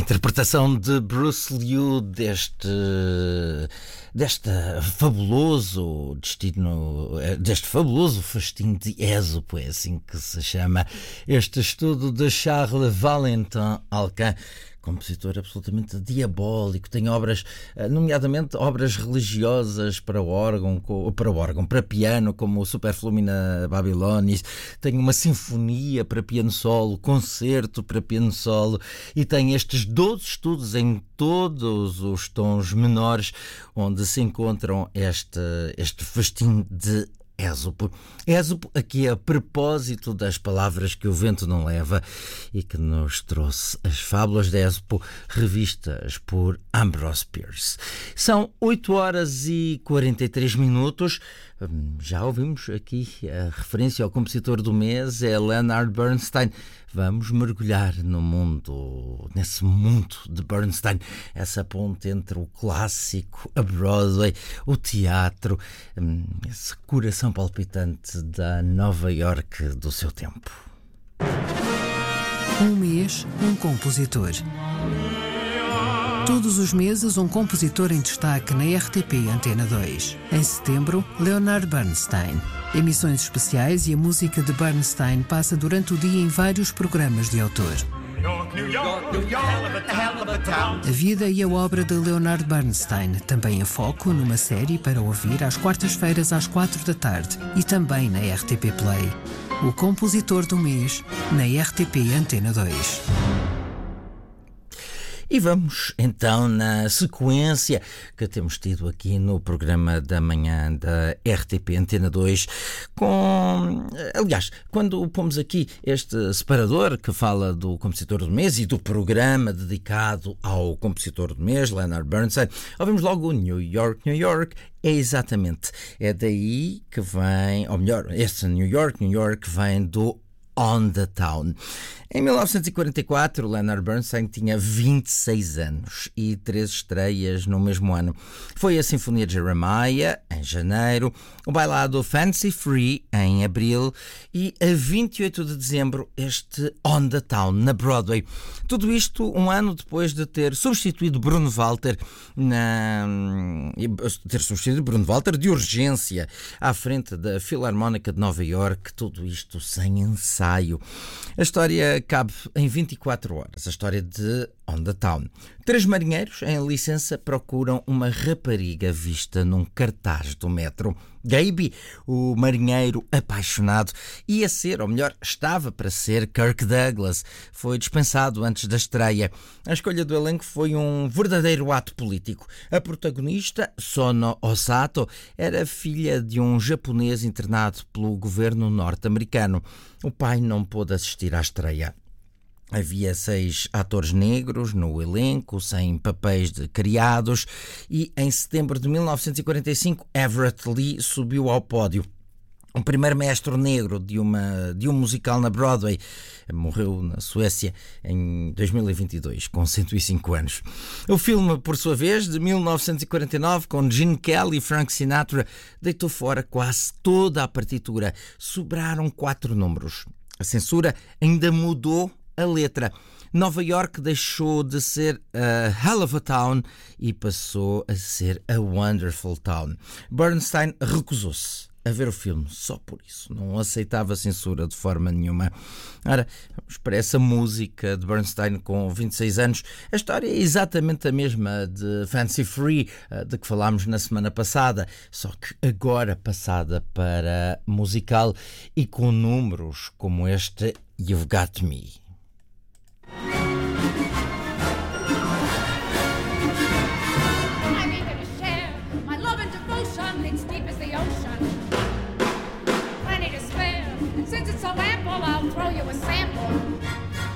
interpretação de Bruce Liu deste fabuloso deste fabuloso festim de Ésopo, é assim que se chama este estudo de Charles Valentin Alcan, compositor absolutamente diabólico. Tem obras, nomeadamente obras religiosas para piano, como o Superflumina Babylonis. Tem uma sinfonia para piano solo, concerto para piano solo, e tem estes 12 estudos em todos os tons menores, onde se encontram este festim de Ésopo. Ésopo aqui a propósito das palavras que o vento não leva e que nos trouxe as fábulas de Ésopo, revistas por Ambrose Bierce. São 8h43. Já ouvimos aqui a referência ao compositor do mês, é Leonard Bernstein. Vamos mergulhar nesse mundo de Bernstein, essa ponte entre o clássico, a Broadway, o teatro, esse coração palpitante da Nova York do seu tempo. Um mês, um compositor. Todos os meses, um compositor em destaque na RTP Antena 2. Em setembro, Leonard Bernstein. Emissões especiais e a música de Bernstein passa durante o dia em vários programas de autor. A vida e a obra de Leonard Bernstein, também em foco numa série para ouvir às quartas-feiras às 4 da tarde e também na RTP Play. O compositor do mês na RTP Antena 2. E vamos então na sequência que temos tido aqui no programa da manhã da RTP Antena 2 aliás, quando pomos aqui este separador que fala do compositor do mês e do programa dedicado ao compositor do mês, Leonard Bernstein, ouvimos logo o New York, New York. É daí que vem, ou melhor, este New York, New York vem do On the Town. Em 1944, Leonard Bernstein tinha 26 anos e 3 estreias no mesmo ano. Foi a Sinfonia de Jeremiah, em janeiro, o bailado Fancy Free, em abril, e a 28 de dezembro, este On the Town, na Broadway. Tudo isto um ano depois de ter substituído Bruno Walter de urgência à frente da Filarmónica de Nova Iorque, tudo isto sem ensaio. A história cabe em 24 horas, a história de On the Town. 3 marinheiros em licença procuram uma rapariga vista num cartaz do metro. Gaby, o marinheiro apaixonado, ia ser, ou melhor, estava para ser Kirk Douglas. Foi dispensado antes da estreia. A escolha do elenco foi um verdadeiro ato político. A protagonista, Sono Osato, era filha de um japonês internado pelo governo norte-americano. O pai não pôde assistir à estreia. Havia 6 atores negros no elenco, sem papéis de criados, e em setembro de 1945 Everett Lee subiu ao pódio. O primeiro mestre negro de um musical na Broadway. Morreu na Suécia em 2022, com 105 anos. O filme, por sua vez, de 1949, com Gene Kelly e Frank Sinatra, deitou fora quase toda a partitura. Sobraram 4 números. A censura ainda mudou a letra. Nova York deixou de ser a Hell of a Town e passou a ser a Wonderful Town. Bernstein recusou-se a ver o filme só por isso. Não aceitava a censura de forma nenhuma. Ora, vamos para essa música de Bernstein com 26 anos. A história é exatamente a mesma de Fancy Free, de que falámos na semana passada, só que agora passada para musical e com números como este You've Got Me. Since it's so ample, I'll throw you a sample.